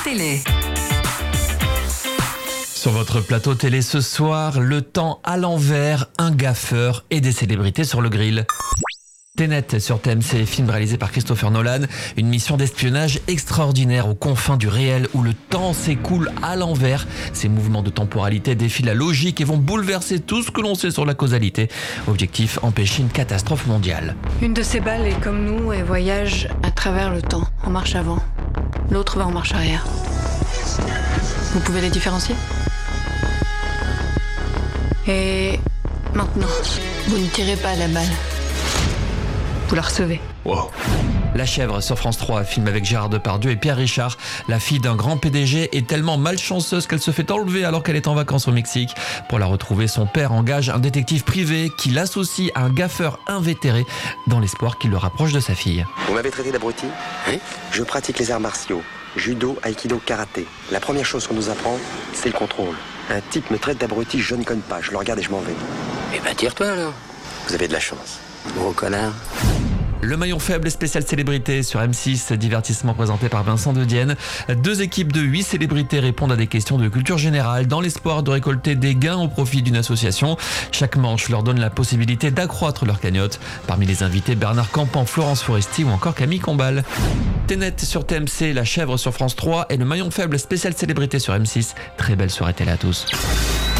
Télé. Sur votre plateau télé ce soir, le temps à l'envers, un gaffeur et des célébrités sur le grill. Tenet sur TMC, film réalisé par Christopher Nolan, une mission d'espionnage extraordinaire aux confins du réel où le temps s'écoule à l'envers. Ces mouvements de temporalité défient la logique et vont bouleverser tout ce que l'on sait sur la causalité. Objectif, empêcher une catastrophe mondiale. Une de ces balles est comme nous et voyage à travers le temps, en marche avant. L'autre va en marche arrière. Vous pouvez les différencier ? Et maintenant, vous ne tirez pas la balle. Vous la recevez. Wow. La chèvre sur France 3, film avec Gérard Depardieu et Pierre Richard. La fille d'un grand PDG est tellement malchanceuse qu'elle se fait enlever alors qu'elle est en vacances au Mexique. Pour la retrouver, son père engage un détective privé qui l'associe à un gaffeur invétéré dans l'espoir qu'il le rapproche de sa fille. Vous m'avez traité d'abruti ? Oui. Je pratique les arts martiaux, judo, aïkido, karaté. La première chose qu'on nous apprend, c'est le contrôle. Un type me traite d'abruti, je ne cogne pas, je le regarde et je m'en vais. Eh ben tire-toi alors. Vous avez de la chance. Gros connard. Le maillon faible spécial célébrité sur M6, divertissement présenté par Vincent De Dienne. 2 équipes de 8 célébrités répondent à des questions de culture générale dans l'espoir de récolter des gains au profit d'une association. Chaque manche leur donne la possibilité d'accroître leur cagnotte. Parmi les invités, Bernard Campan, Florence Foresti ou encore Camille Combal. Tenet sur TMC, La chèvre sur France 3 et le maillon faible spécial célébrité sur M6. Très belle soirée télé à tous.